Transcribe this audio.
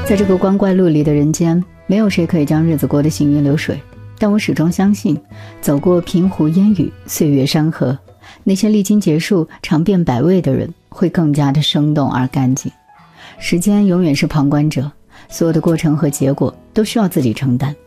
在这个光怪陆离的人间，没有谁可以将日子过得行云流水，但我始终相信，走过平湖烟雨，岁月山河，那些历经劫数尝遍百味的人会更加的生动而干净。时间永远是旁观者，所有的过程和结果都需要自己承担。